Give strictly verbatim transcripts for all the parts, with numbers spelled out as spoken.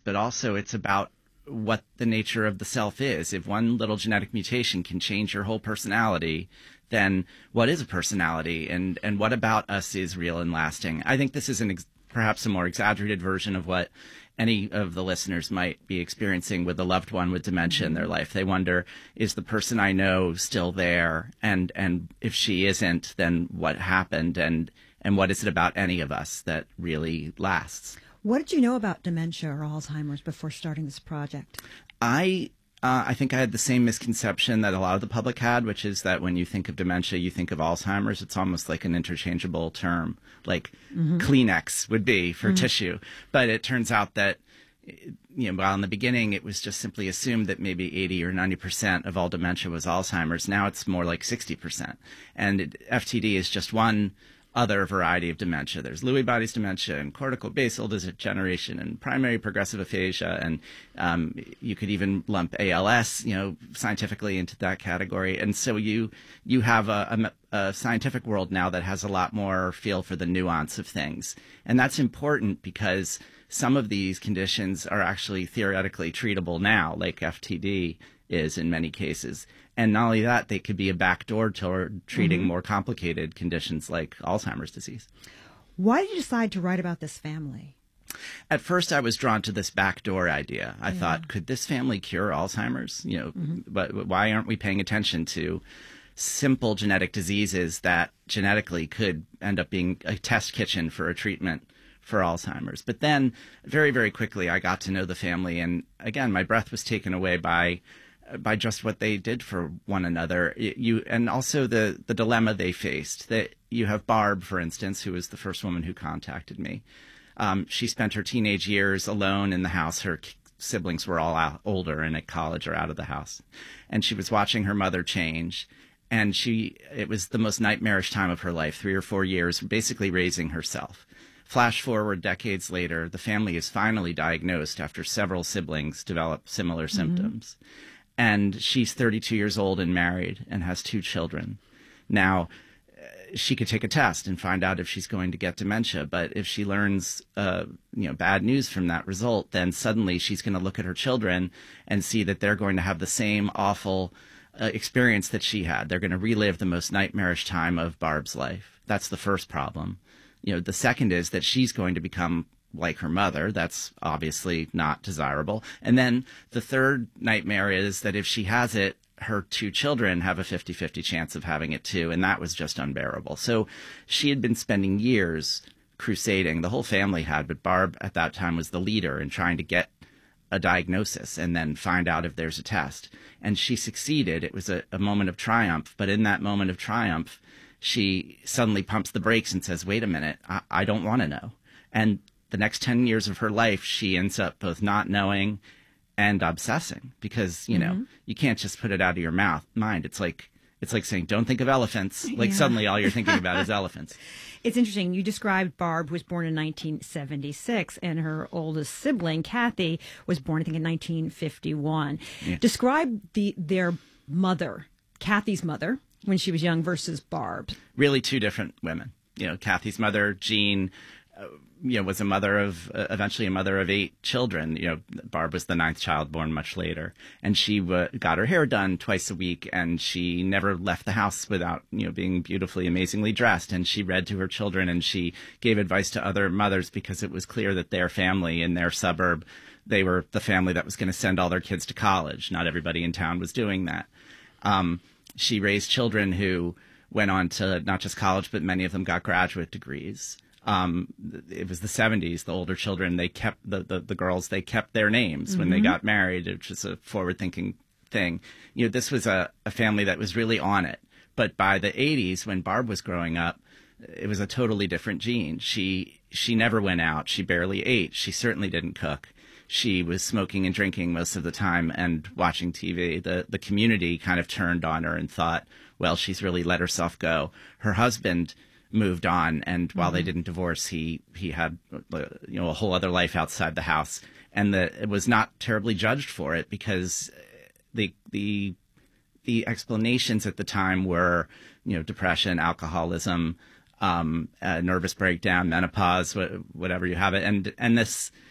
but also it's about what the nature of the self is. If one little genetic mutation can change your whole personality, then what is a personality, and, and what about us is real and lasting? I think this is an ex- perhaps a more exaggerated version of what any of the listeners might be experiencing with a loved one with dementia in their life. They wonder, is the person I know still there? And and if she isn't, then what happened? And and what is it about any of us that really lasts? What did you know about dementia or Alzheimer's before starting this project? I uh, I think I had the same misconception that a lot of the public had, which is that when you think of dementia, you think of Alzheimer's. It's almost like an interchangeable term, like mm-hmm. Kleenex would be for mm-hmm. tissue. But it turns out that, you know, while in the beginning it was just simply assumed that maybe eighty or ninety percent of all dementia was Alzheimer's, now it's more like sixty percent. And it, F T D is just one other variety of dementia. There's Lewy bodies dementia and cortical basal degeneration and primary progressive aphasia, and um, you could even lump A L S, you know, scientifically into that category. And so you you have a, a, a scientific world now that has a lot more feel for the nuance of things, and that's important because some of these conditions are actually theoretically treatable now, like F T D is in many cases. And not only that, they could be a backdoor toward treating mm-hmm. more complicated conditions like Alzheimer's disease. Why did you decide to write about this family? At first, I was drawn to this backdoor idea. I yeah. thought, could this family cure Alzheimer's? You know, mm-hmm. but why aren't we paying attention to simple genetic diseases that genetically could end up being a test kitchen for a treatment for Alzheimer's? But then very, very quickly, I got to know the family. And again, my breath was taken away by by just what they did for one another. You and also the, the dilemma they faced. That you have Barb, for instance, who was the first woman who contacted me. Um, she spent her teenage years alone in the house. Her siblings were all out, older and at college or out of the house. And she was watching her mother change. And she it was the most nightmarish time of her life, three or four years, basically raising herself. Flash forward decades later, the family is finally diagnosed after several siblings develop similar mm-hmm. symptoms. And she's thirty-two years old and married and has two children. Now, she could take a test and find out if she's going to get dementia. But if she learns, uh, you know, bad news from that result, then suddenly she's going to look at her children and see that they're going to have the same awful uh, experience that she had. They're going to relive the most nightmarish time of Barb's life. That's the first problem. You know, the second is that she's going to become like her mother. That's obviously not desirable. And then the third nightmare is that if she has it, her two children have a fifty-fifty chance of having it too, and that was just unbearable. So she had been spending years crusading. The whole family had, but Barb at that time was the leader in trying to get a diagnosis and then find out if there's a test. And she succeeded. It was a, a moment of triumph, but in that moment of triumph, she suddenly pumps the brakes and says, wait a minute, I, I don't want to know. And the next ten years of her life, she ends up both not knowing and obsessing because, you know, mm-hmm. you can't just put it out of your mouth, mind. It's like, it's like saying, don't think of elephants. Like yeah. suddenly all you're thinking about is elephants. It's interesting. You described Barb, who was born in nineteen seventy-six, and her oldest sibling, Kathy, was born, I think, in nineteen fifty-one. Yeah. Describe the their mother, Kathy's mother, when she was young versus Barb. Really two different women. You know, Kathy's mother, Jean, uh, you know, was a mother of, uh, eventually a mother of eight children. You know, Barb was the ninth child born much later. And she uh, got her hair done twice a week, and she never left the house without, you know, being beautifully, amazingly dressed. And she read to her children, and she gave advice to other mothers because it was clear that their family in their suburb, they were the family that was going to send all their kids to college. Not everybody in town was doing that. Um, she raised children who went on to not just college, but many of them got graduate degrees. Um, it was the seventies. The older children, they kept the, the, the girls, they kept their names mm-hmm. when they got married, which is a forward-thinking thing. You know, this was a, a family that was really on it. But by the eighties, when Barb was growing up, it was a totally different Jean. She she never went out. She barely ate. She certainly didn't cook. She was smoking and drinking most of the time and watching T V. The the community kind of turned on her and thought, well, she's really let herself go. Her husband moved on, and while mm-hmm. they didn't divorce, he he had you know a whole other life outside the house, and the, it was not terribly judged for it because the the the explanations at the time were you know depression, alcoholism, um, uh, nervous breakdown, menopause, wh- whatever you have it, and and this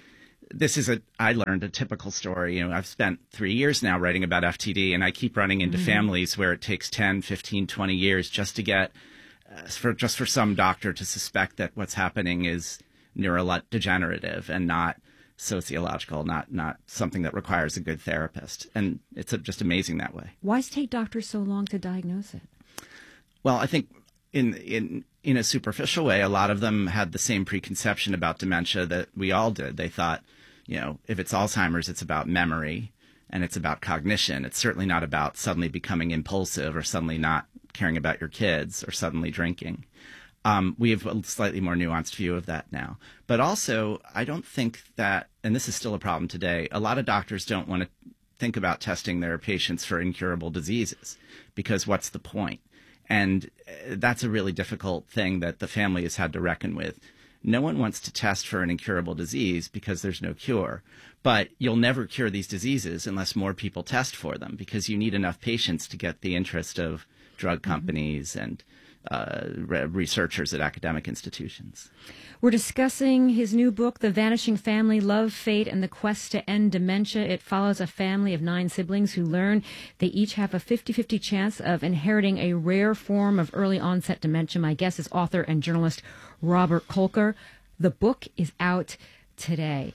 this is a, I learned a typical story. You know, I've spent three years now writing about F T D, and I keep running into mm-hmm. families where it takes ten, fifteen, twenty years just to get, uh, for just for some doctor to suspect that what's happening is neurodegenerative and not sociological, not not something that requires a good therapist. And it's a, just amazing that way. Why does it take doctors so long to diagnose it? Well, I think in in in a superficial way, a lot of them had the same preconception about dementia that we all did. They thought, you know, if it's Alzheimer's, it's about memory and it's about cognition. It's certainly not about suddenly becoming impulsive or suddenly not caring about your kids or suddenly drinking. Um, we have a slightly more nuanced view of that now. But also, I don't think that, and this is still a problem today, a lot of doctors don't want to think about testing their patients for incurable diseases because what's the point? And that's a really difficult thing that the family has had to reckon with. No one wants to test for an incurable disease because there's no cure. But you'll never cure these diseases unless more people test for them, because you need enough patients to get the interest of drug companies mm-hmm. and uh, re- researchers at academic institutions. We're discussing his new book, The Vanishing Family, Love, Fate, and the Quest to End Dementia. It follows a family of nine siblings who learn they each have a fifty-fifty chance of inheriting a rare form of early onset dementia. My guest is author and journalist Robert Kolker. The book is out today.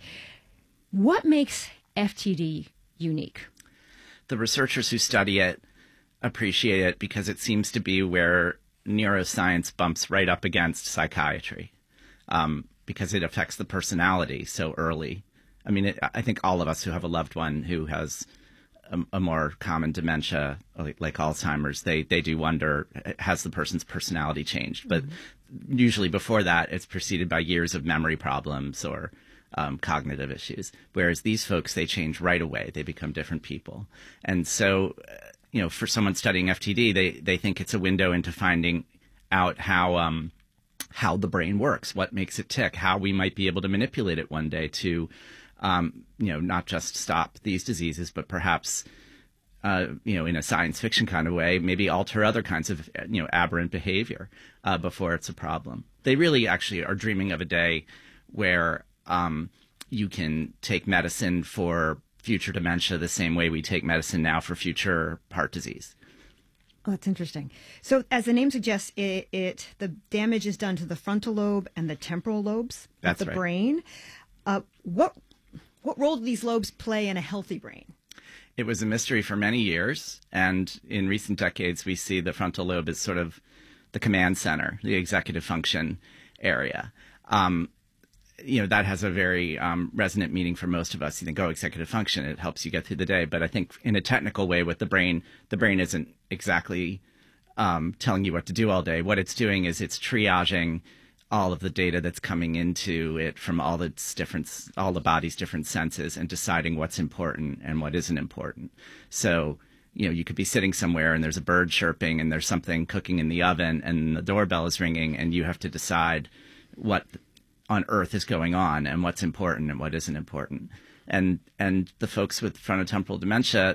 What makes F T D unique? The researchers who study it appreciate it because it seems to be where neuroscience bumps right up against psychiatry, um, because it affects the personality so early. I mean, it, I think all of us who have a loved one who has a, a more common dementia, like, like Alzheimer's, they, they do wonder, has the person's personality changed? But mm-hmm. usually before that, it's preceded by years of memory problems or um, cognitive issues. Whereas these folks, they change right away. They become different people. And so, you know, for someone studying F T D, they, they think it's a window into finding out how um, how the brain works, what makes it tick, how we might be able to manipulate it one day to, um, you know, not just stop these diseases, but perhaps, uh, you know, in a science fiction kind of way, maybe alter other kinds of, you know, aberrant behavior uh, before it's a problem. They really actually are dreaming of a day where um, you can take medicine for future dementia the same way we take medicine now for future heart disease. Oh, that's interesting. So, as the name suggests, it, it the damage is done to the frontal lobe and the temporal lobes that's of the right. brain. Uh, what what role do these lobes play in a healthy brain? It was a mystery for many years, and in recent decades, we see the frontal lobe as sort of the command center, the executive function area. Um, you know, that has a very um, resonant meaning for most of us. You think, oh, executive function, it helps you get through the day. But I think in a technical way with the brain, the brain isn't exactly um, telling you what to do all day. What it's doing is it's triaging all of the data that's coming into it from all its different, all the body's different senses and deciding what's important and what isn't important. So, you know, you could be sitting somewhere and there's a bird chirping and there's something cooking in the oven and the doorbell is ringing and you have to decide what on earth is going on and what's important and what isn't important. And and the folks with frontotemporal dementia,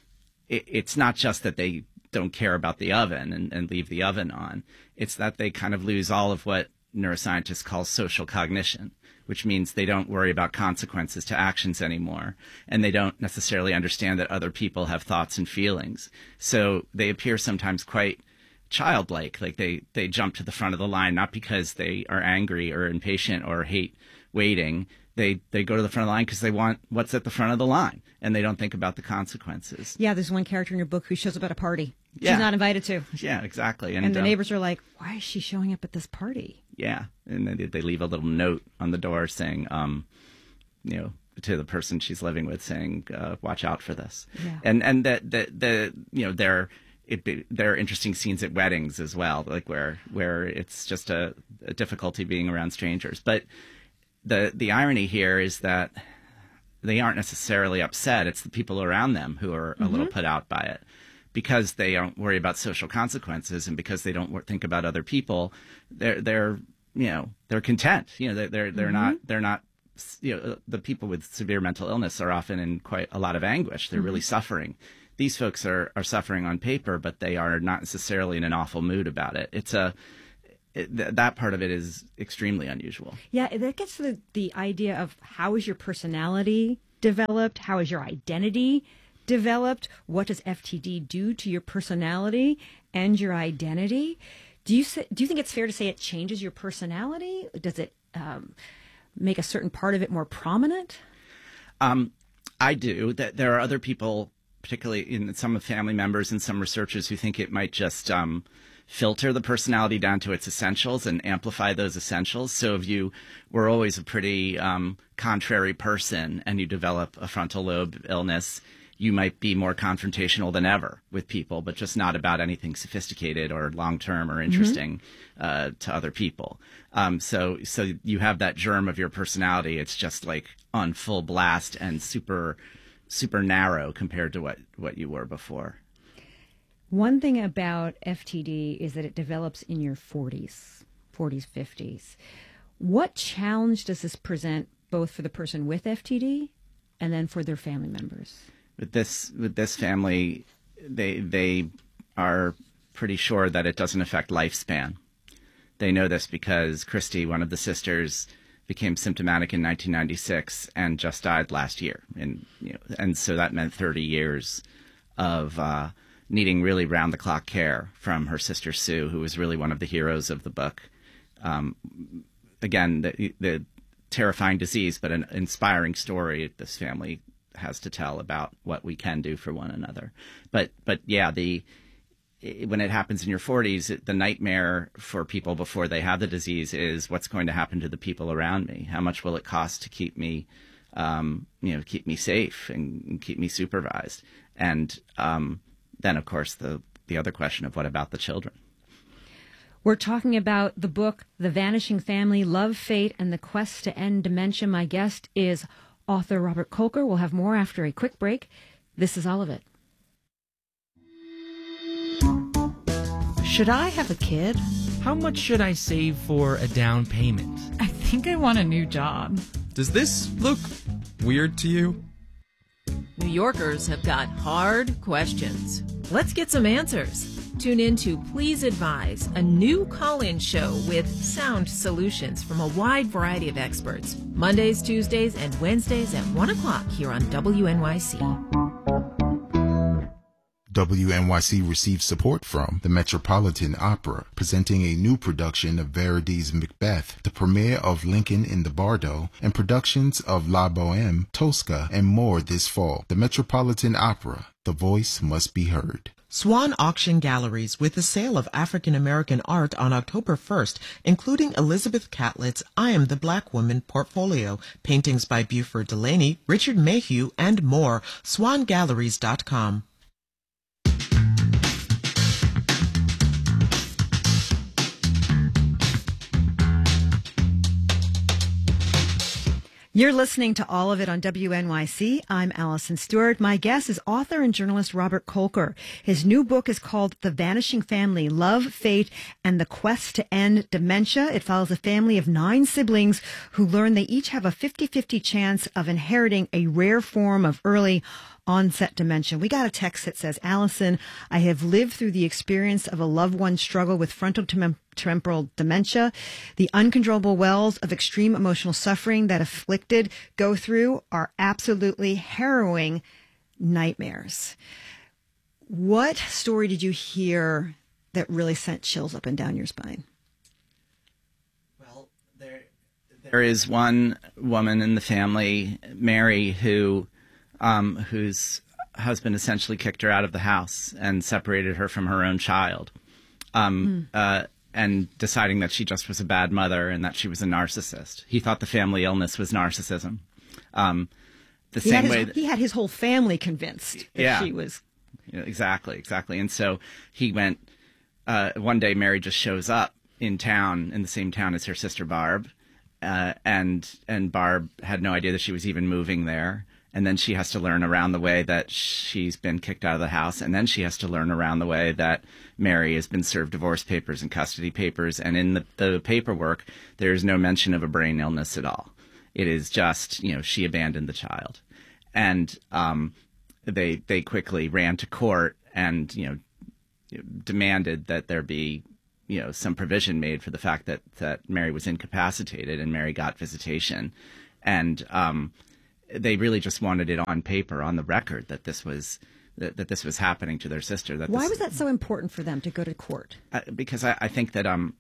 it, it's not just that they don't care about the oven and, and leave the oven on. It's that they kind of lose all of what neuroscientists call social cognition, which means they don't worry about consequences to actions anymore. And they don't necessarily understand that other people have thoughts and feelings. So they appear sometimes quite childlike, like they, they jump to the front of the line, not because they are angry or impatient or hate waiting. They they go to the front of the line because they want what's at the front of the line, and they don't think about the consequences. Yeah, there's one character in your book who shows up at a party. Yeah. She's not invited to. Yeah, exactly. And, and the um, neighbors are like, why is she showing up at this party? Yeah, and they, they leave a little note on the door saying, um, you know, to the person she's living with saying, uh, watch out for this. Yeah. And and the, the, the you know, they're It be, there are interesting scenes at weddings as well, like where where it's just a, a difficulty being around strangers. But the the irony here is that they aren't necessarily upset. It's the people around them who are a mm-hmm. little put out by it, because they don't worry about social consequences and because they don't think about other people. They're they're you know they're content. You know they're they're, they're mm-hmm. not they're not. You know, the people with severe mental illness are often in quite a lot of anguish. They're mm-hmm. really suffering. These folks are, are suffering on paper, but they are not necessarily in an awful mood about it. It's a, it, th- that part of it is extremely unusual. Yeah, that gets to the, the idea of how is your personality developed? How is your identity developed? What does F T D do to your personality and your identity? Do you say, do you think it's fair to say it changes your personality? Does it um, make a certain part of it more prominent? Um, I do. That there are other people, particularly in some of family members and some researchers, who think it might just um, filter the personality down to its essentials and amplify those essentials. So if you were always a pretty um, contrary person and you develop a frontal lobe illness, you might be more confrontational than ever with people, but just not about anything sophisticated or long-term or interesting mm-hmm. uh, to other people. Um, so, so you have that germ of your personality. It's just like on full blast and super, super narrow compared to what, what you were before. One thing about F T D is that it develops in your forties, forties, fifties. What challenge does this present both for the person with F T D and then for their family members? With this, with this family, they they are pretty sure that it doesn't affect lifespan. They know this because Christy, one of the sisters, became symptomatic in nineteen ninety-six and just died last year, and you know, and so that meant thirty years of uh, needing really round-the-clock care from her sister Sue, who was really one of the heroes of the book. Um, again, the, the terrifying disease, but an inspiring story this family has to tell about what we can do for one another. But but yeah, the when it happens in your forties, the nightmare for people before they have the disease is what's going to happen to the people around me. How much will it cost to keep me, um, you know, keep me safe and keep me supervised? And um, then, of course, the the other question of what about the children? We're talking about the book, The Vanishing Family, Love, Fate, and the Quest to End Dementia. My guest is author Robert Kolker. We'll have more after a quick break. This is All of It. Should I have a kid? How much should I save for a down payment? I think I want a new job. Does this look weird to you? New Yorkers have got hard questions. Let's get some answers. Tune in to Please Advise, a new call-in show with sound solutions from a wide variety of experts. Mondays, Tuesdays, and Wednesdays at one o'clock here on W N Y C. W N Y C receives support from the Metropolitan Opera, presenting a new production of Verdi's Macbeth, the premiere of Lincoln in the Bardo, and productions of La Boheme, Tosca, and more this fall. The Metropolitan Opera, the voice must be heard. Swan Auction Galleries with the sale of African American art on October first, including Elizabeth Catlett's I Am the Black Woman portfolio, paintings by Buford Delaney, Richard Mayhew, and more. swan galleries dot com. You're listening to All of It on W N Y C. I'm Allison Stewart. My guest is author and journalist Robert Kolker. His new book is called The Vanishing Family, Love, Fate, and the Quest to End Dementia. It follows a family of nine siblings who learn they each have a fifty-fifty chance of inheriting a rare form of early onset dementia. We got a text that says, Allison, I have lived through the experience of a loved one's struggle with frontal tem- temporal dementia. The uncontrollable wells of extreme emotional suffering that afflicted go through are absolutely harrowing nightmares. What story did you hear that really sent chills up and down your spine? Well, there, there is one woman in the family, Mary, who Um, whose husband essentially kicked her out of the house and separated her from her own child, um, mm. uh, and deciding that she just was a bad mother and that she was a narcissist. He thought the family illness was narcissism. Um, the he same his, way that, he had his whole family convinced that yeah, she was. Yeah, exactly, exactly. And so he went. Uh, one day, Mary just shows up in town, in the same town as her sister Barb, uh, and and Barb had no idea that she was even moving there. And then she has to learn around the way that she's been kicked out of the house. And then she has to learn around the way that Mary has been served divorce papers and custody papers. And in the, the paperwork, there is no mention of a brain illness at all. It is just, you know, she abandoned the child. And um, they they quickly ran to court and, you know, demanded that there be you know, some provision made for the fact that, that Mary was incapacitated and Mary got visitation. And um, they really just wanted it on paper, on the record, that this was that, that this was happening to their sister. That Why this, was that so important for them to go to court? Uh, because I, I think that um,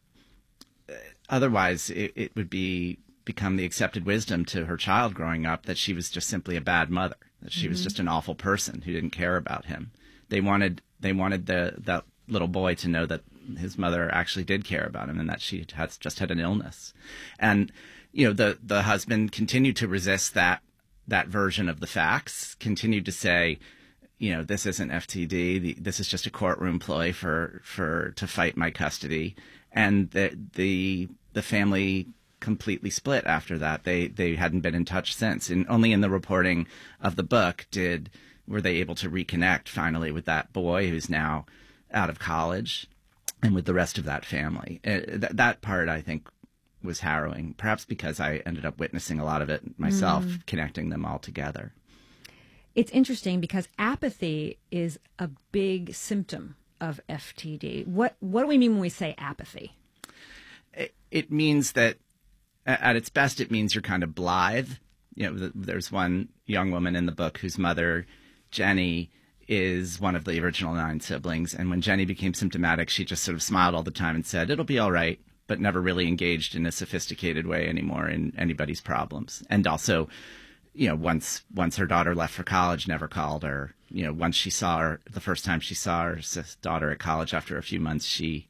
otherwise it, it would be become the accepted wisdom to her child growing up that she was just simply a bad mother, that she mm-hmm. was just an awful person who didn't care about him. They wanted they wanted the that little boy to know that his mother actually did care about him and that she had just had an illness. And you know, the the husband continued to resist that that version of the facts, continued to say, you know, this isn't F T D. The, this is just a courtroom ploy for for to fight my custody. And the the the family completely split after that. They they hadn't been in touch since. And only in the reporting of the book did were they able to reconnect finally with that boy who's now out of college and with the rest of that family. Uh, th- that part, I think, was harrowing, perhaps because I ended up witnessing a lot of it myself, mm. connecting them all together. It's interesting because apathy is a big symptom of F T D. What what do we mean when we say apathy? It, it means that at its best, it means you're kind of blithe. You know, there's one young woman in the book whose mother, Jenny, is one of the original nine siblings. And when Jenny became symptomatic, she just sort of smiled all the time and said, it'll be all right, but never really engaged in a sophisticated way anymore in anybody's problems. And also, you know, once once her daughter left for college, never called her. You know, once she saw her, the first time she saw her daughter at college after a few months, she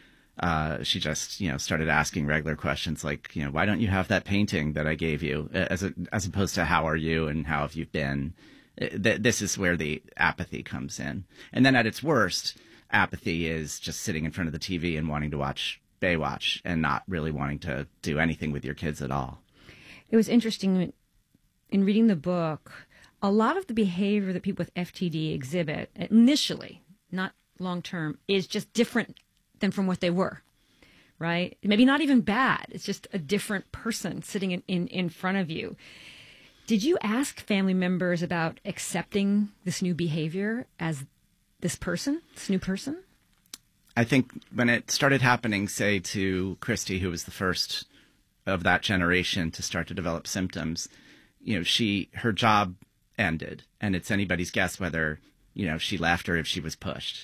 uh, she just, you know, started asking regular questions like, you know, why don't you have that painting that I gave you? As a, as opposed to how are you and how have you been? This is where the apathy comes in. And then at its worst, apathy is just sitting in front of the T V and wanting to watch Baywatch and not really wanting to do anything with your kids at all. It was interesting in reading the book, a lot of the behavior that people with F T D exhibit initially, not long term, is just different than from what they were, right? Maybe not even bad. It's just a different person sitting in, in, in front of you. Did you ask family members about accepting this new behavior as this person, this new person? I think when it started happening, say, to Christy, who was the first of that generation to start to develop symptoms, you know, she her job ended, and it's anybody's guess whether, you know, she left or if she was pushed.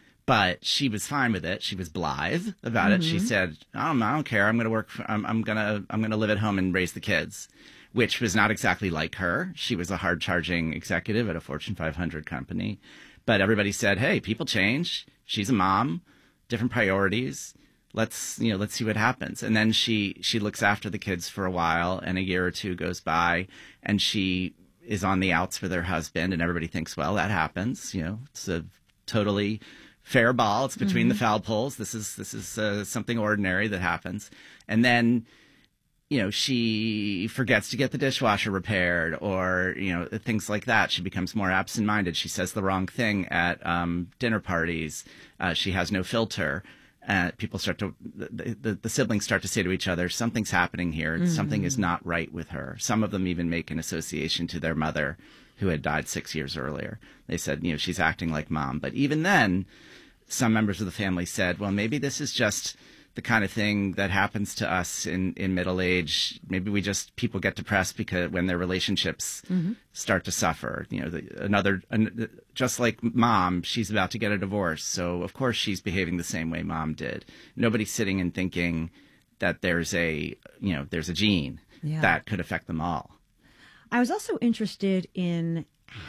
But she was fine with it. She was blithe about mm-hmm. it. She said, I don't, I don't care. I'm going to work. For, I'm, I'm going to I'm going to live at home and raise the kids, which was not exactly like her. She was a hard-charging executive at a Fortune five hundred company. But everybody said, hey, people change. She's a mom, different priorities. Let's, you know, let's see what happens. And then she, she looks after the kids for a while, and a year or two goes by, and she is on the outs with her husband, and everybody thinks, well, that happens. You know, it's a totally fair ball. It's between mm-hmm. the foul poles. This is, this is uh, something ordinary that happens. And then, you know, she forgets to get the dishwasher repaired or, you know, things like that. She becomes more absent-minded. She says the wrong thing at um, dinner parties. Uh, she has no filter. Uh, people start to, the, the, the siblings start to say to each other, something's happening here. Mm-hmm. Something is not right with her. Some of them even make an association to their mother who had died six years earlier. They said, you know, she's acting like mom. But even then, some members of the family said, well, maybe this is just the kind of thing that happens to us in, in middle age. Maybe we just, people get depressed because when their relationships mm-hmm. start to suffer, you know, the, another, an, just like mom, she's about to get a divorce. So of course she's behaving the same way mom did. Nobody's sitting and thinking that there's a, you know, there's a gene yeah. that could affect them all. I was also interested in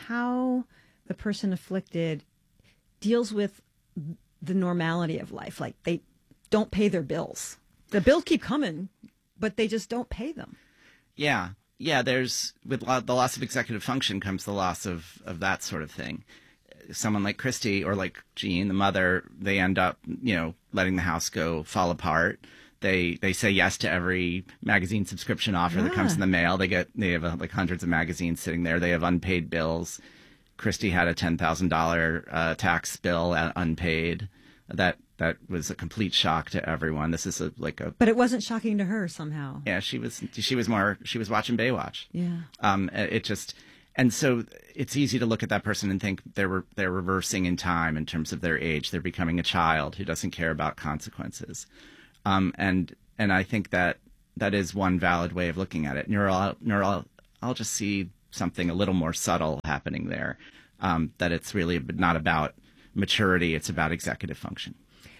how the person afflicted deals with the normality of life. Like they don't pay their bills. The bills keep coming, but they just don't pay them. Yeah. Yeah, there's, with the loss of executive function comes the loss of, of that sort of thing. Someone like Christy or like Jean, the mother, they end up, you know, letting the house go fall apart. They they say yes to every magazine subscription offer yeah. that comes in the mail. They get they have uh, like hundreds of magazines sitting there. They have unpaid bills. Christy had a ten thousand dollars uh, tax bill uh, unpaid. That that was a complete shock to everyone. This is a, like a. But it wasn't shocking to her somehow. Yeah, she was. She was more. She was watching Baywatch. Yeah. Um. It just, and so it's easy to look at that person and think they're re- they're reversing in time in terms of their age. They're becoming a child who doesn't care about consequences, um, and and I think that that is one valid way of looking at it. Neuro neurologists see something a little more subtle happening there. Um, that it's really not about maturity; it's about executive function.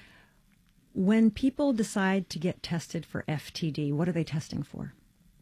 When people decide to get tested for F T D, what are they testing for?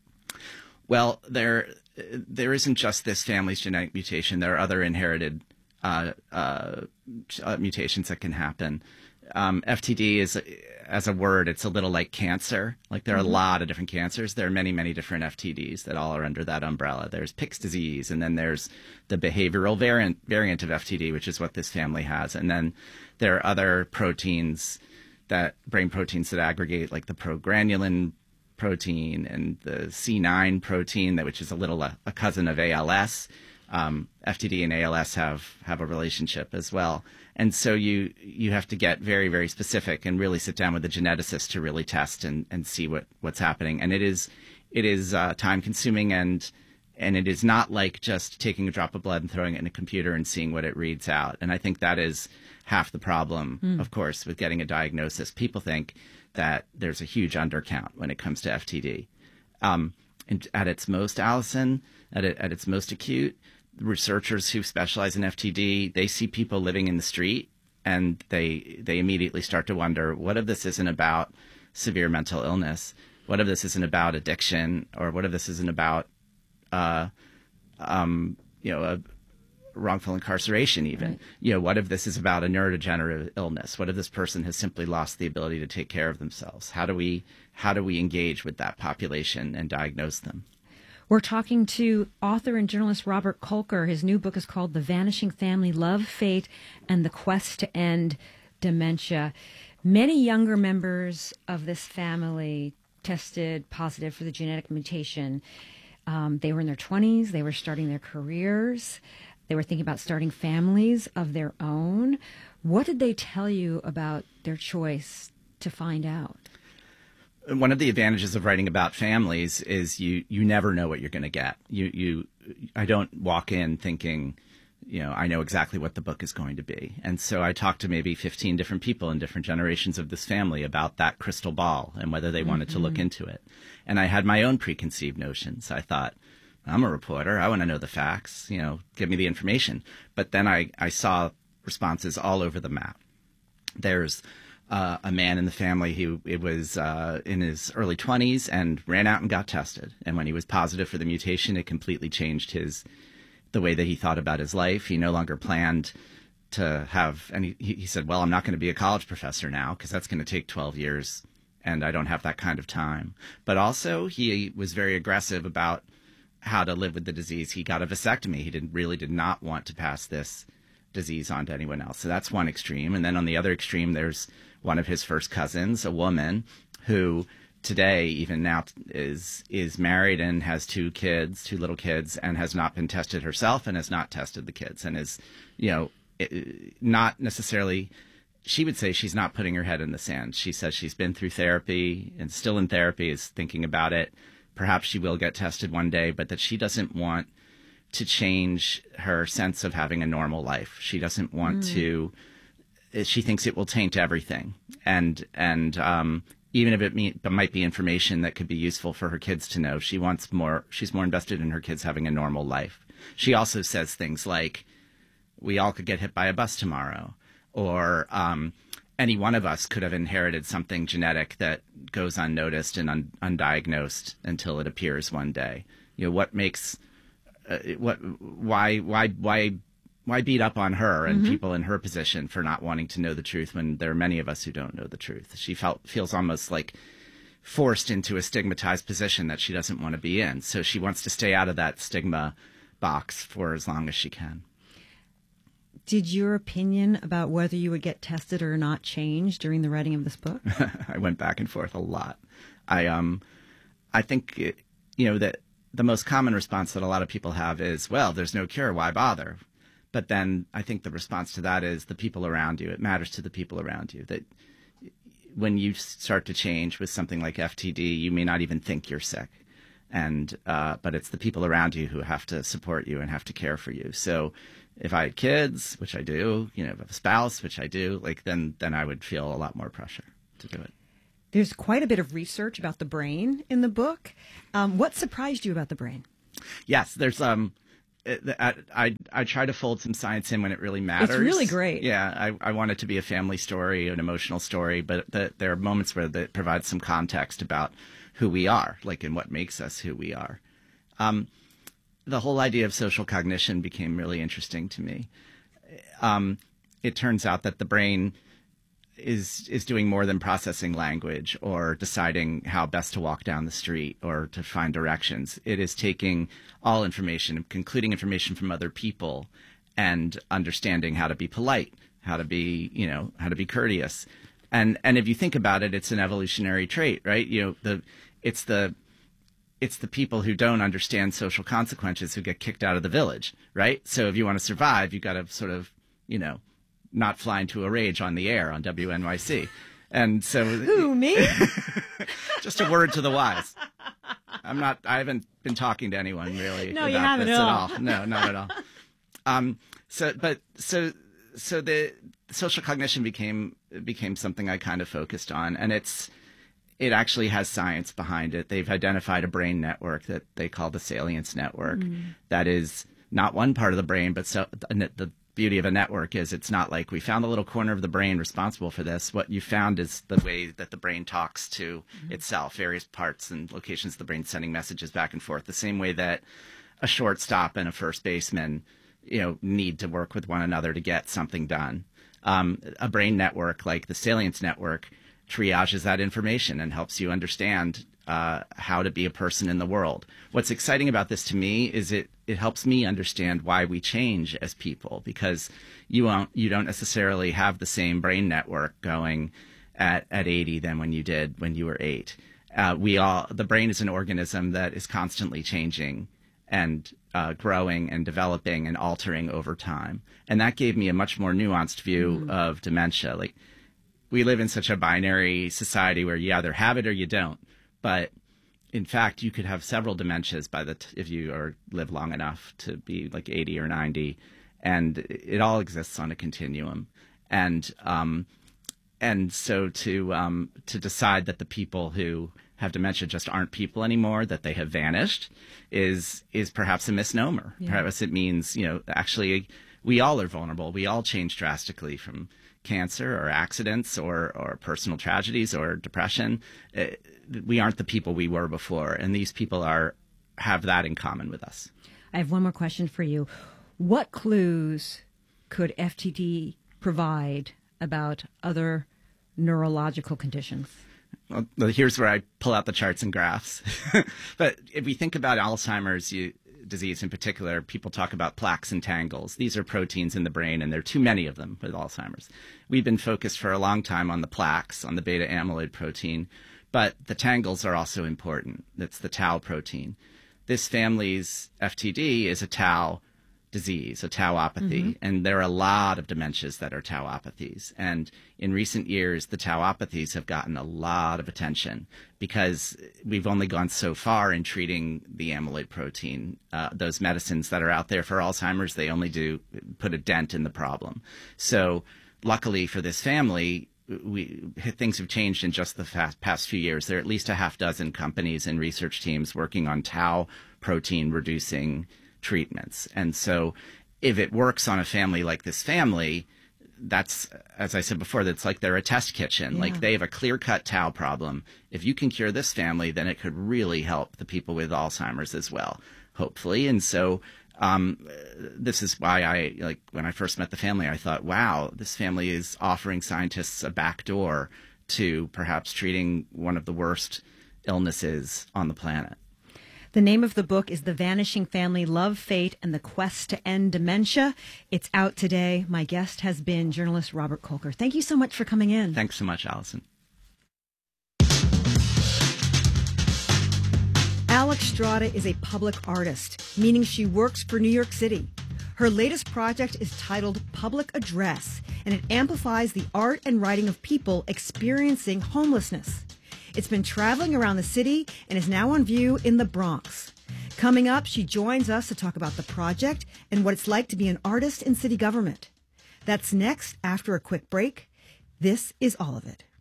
Well, there there isn't just this family's genetic mutation. There are other inherited uh, uh, uh, mutations that can happen. Um, F T D is, as a word, it's a little like cancer. Like there are mm-hmm. a lot of different cancers. There are many, many different F T Ds that all are under that umbrella. There's Pick's disease, and then there's the behavioral variant variant of F T D, which is what this family has. And then there are other proteins, that brain proteins that aggregate, like the progranulin protein and the C nine protein, that which is a little a, a cousin of A L S. Um, F T D and A L S have have a relationship as well, and so you you have to get very, very specific and really sit down with the geneticist to really test and, and see what, what's happening. And it is it is uh, time consuming, and and it is not like just taking a drop of blood and throwing it in a computer and seeing what it reads out. And I think that is half the problem, mm. of course, with getting a diagnosis. People think that there's a huge undercount when it comes to F T D. Um, and at its most, Allison, at it, at its most acute, researchers who specialize in F T D, they see people living in the street, and they they immediately start to wonder, what if this isn't about severe mental illness? What if this isn't about addiction? Or what if this isn't about, uh, um, you know, a wrongful incarceration even? Right. You know, what if this is about a neurodegenerative illness? What if this person has simply lost the ability to take care of themselves? How do we how do we engage with that population and diagnose them? We're talking to author and journalist Robert Kolker. His new book is called The Vanishing Family: Love, Fate, and the Quest to End Dementia. Many younger members of this family tested positive for the genetic mutation. Um, they were in their twenties. They were starting their careers. They were thinking about starting families of their own. What did they tell you about their choice to find out? One of the advantages of writing about families is you, you never know what you're going to get. You, you, I don't walk in thinking, you know, I know exactly what the book is going to be. And so I talked to maybe fifteen different people in different generations of this family about that crystal ball and whether they wanted mm-hmm. to look into it. And I had my own preconceived notions. I thought, I'm a reporter. I want to know the facts, you know, give me the information. But then I, I saw responses all over the map. There's uh, a man in the family who it was uh, in his early twenties and ran out and got tested. And when he was positive for the mutation, it completely changed his the way that he thought about his life. He no longer planned to have, and he, he said, well, I'm not going to be a college professor now because that's going to take twelve years and I don't have that kind of time. But also he was very aggressive about how to live with the disease. He got a vasectomy. He didn't really did not want to pass this disease on to anyone else. So that's one extreme. And then on the other extreme, there's one of his first cousins, a woman who today, even now, is is married and has two kids, two little kids, and has not been tested herself and has not tested the kids and is, you know, not necessarily, she would say she's not putting her head in the sand. She says she's been through therapy and still in therapy, is thinking about it. Perhaps she will get tested one day, but that she doesn't want to change her sense of having a normal life. She doesn't want mm. to, she thinks it will taint everything. And, and, um, even if it, mean, it might be information that could be useful for her kids to know, she wants more, she's more invested in her kids having a normal life. She also says things like, we all could get hit by a bus tomorrow, or, um, any one of us could have inherited something genetic that goes unnoticed and un- undiagnosed until it appears one day. You know, what makes, uh, what, why, why, why, why beat up on her and mm-hmm. people in her position for not wanting to know the truth when there are many of us who don't know the truth? She felt, feels almost like forced into a stigmatized position that she doesn't want to be in. So she wants to stay out of that stigma box for as long as she can. Did your opinion about whether you would get tested or not change during the writing of this book? I went back and forth a lot. I um, I think, it, you know, that the most common response that a lot of people have is, well, there's no cure, why bother? But then I think the response to that is the people around you. It matters to the people around you. That when you start to change with something like F T D, you may not even think you're sick. And uh, but it's the people around you who have to support you and have to care for you. So if I had kids, which I do, you know, if I have a spouse, which I do, like then then I would feel a lot more pressure to do it. There's quite a bit of research about the brain in the book. Um, what surprised you about the brain? Yes, there's um, I, I I try to fold some science in when it really matters. It's really great. Yeah, I, I want it to be a family story, an emotional story, but the, there are moments where it provides some context about who we are, like in what makes us who we are. Um, the whole idea of social cognition became really interesting to me. Um, it turns out that the brain is is doing more than processing language or deciding how best to walk down the street or to find directions. It is taking all information, including information from other people, and understanding how to be polite, how to be, you know, how to be courteous. And and if you think about it, it's an evolutionary trait, right? You know, the it's the it's the people who don't understand social consequences who get kicked out of the village, right? So if you want to survive, you've got to sort of, you know, not fly into a rage on the air on W N Y C. And so who, me? Just a word to the wise. I'm not I haven't been talking to anyone really no, about you haven't this at at all. all. No, not at all. Um so but so so the social cognition became became something I kind of focused on, and it's it actually has science behind it. They've identified a brain network that they call the salience network. Mm. That is not one part of the brain, but so the, the beauty of a network is it's not like we found a little corner of the brain responsible for this. What you found is the way that the brain talks to mm-hmm. itself, various parts and locations of the brain sending messages back and forth, the same way that a shortstop and a first baseman, you know, need to work with one another to get something done. Um, a brain network like the salience network triages that information and helps you understand uh, how to be a person in the world. What's exciting about this to me is it it helps me understand why we change as people, because you won't you don't necessarily have the same brain network going at, at eighty than when you did when you were eight. Uh, we all the brain is an organism that is constantly changing and uh, growing and developing and altering over time. And that gave me a much more nuanced view mm-hmm. of dementia. Like, we live in such a binary society where you either have it or you don't. But in fact, you could have several dementias by the t- if you or live long enough to be like eighty or ninety, and it all exists on a continuum. And um, and so to um, to decide that the people who have dementia just aren't people anymore, that they have vanished, is is perhaps a misnomer. Yeah. Perhaps it means, you know, actually we all are vulnerable. We all change drastically from cancer or accidents or, or personal tragedies or depression. Uh, we aren't the people we were before, and these people are have that in common with us. I have one more question for you. What clues could F T D provide about other neurological conditions? Well, here's where I pull out the charts and graphs. But if we think about Alzheimer's you, disease in particular, people talk about plaques and tangles. These are proteins in the brain, and there are too many of them with Alzheimer's. We've been focused for a long time on the plaques, on the beta amyloid protein, but the tangles are also important. That's the tau protein. This family's F T D is a tau disease, a tauopathy, mm-hmm. and there are a lot of dementias that are tauopathies. And in recent years, the tauopathies have gotten a lot of attention because we've only gone so far in treating the amyloid protein. Uh, those medicines that are out there for Alzheimer's, they only do put a dent in the problem. So luckily for this family, we things have changed in just the fast, past few years. There are at least a half dozen companies and research teams working on tau protein reducing treatments. And so if it works on a family like this family, that's, as I said before, that's like they're a test kitchen. Yeah. Like they have a clear-cut tau problem. If you can cure this family, then it could really help the people with Alzheimer's as well, hopefully. And so um, this is why I, like, when I first met the family, I thought, wow, this family is offering scientists a back door to perhaps treating one of the worst illnesses on the planet. The name of the book is The Vanishing Family, Love, Fate, and the Quest to End Dementia. It's out today. My guest has been journalist Robert Kolker. Thank you so much for coming in. Thanks so much, Allison. Alex Strada is a public artist, meaning she works for New York City. Her latest project is titled Public Address, and it amplifies the art and writing of people experiencing homelessness. It's been traveling around the city and is now on view in the Bronx. Coming up, she joins us to talk about the project and what it's like to be an artist in city government. That's next after a quick break. This is All of It.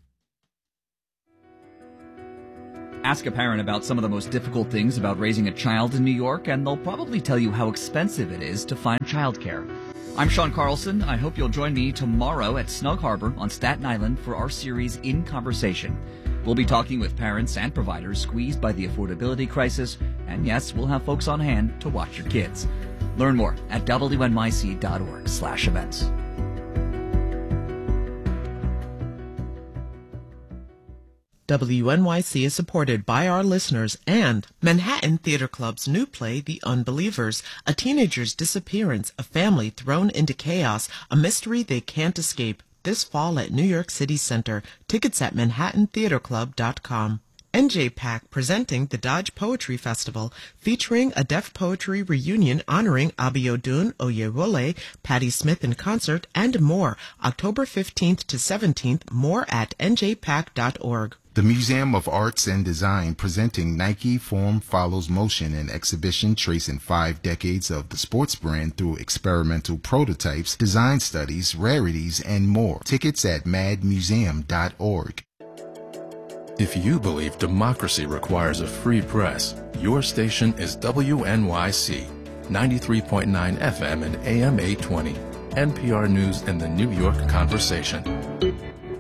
Ask a parent about some of the most difficult things about raising a child in New York, and they'll probably tell you how expensive it is to find childcare. I'm Sean Carlson. I hope you'll join me tomorrow at Snug Harbor on Staten Island for our series In Conversation. We'll be talking with parents and providers squeezed by the affordability crisis, and yes, we'll have folks on hand to watch your kids. Learn more at W N Y C dot org slash events. W N Y C is supported by our listeners and Manhattan Theater Club's new play, The Unbelievers, a teenager's disappearance, a family thrown into chaos, a mystery they can't escape, this fall at New York City Center. Tickets at manhattan theater club dot com. N J PAC presenting the Dodge Poetry Festival, featuring a deaf poetry reunion honoring Abiodun Oyewole, Patti Smith in concert, and more. October fifteenth to seventeenth, more at n j pac dot org. The Museum of Arts and Design presenting Nike Form Follows Motion, an exhibition tracing five decades of the sports brand through experimental prototypes, design studies, rarities, and more. Tickets at mad museum dot org. If you believe democracy requires a free press, your station is W N Y C, ninety-three point nine F M and A M eight twenty, N P R News and the New York Conversation.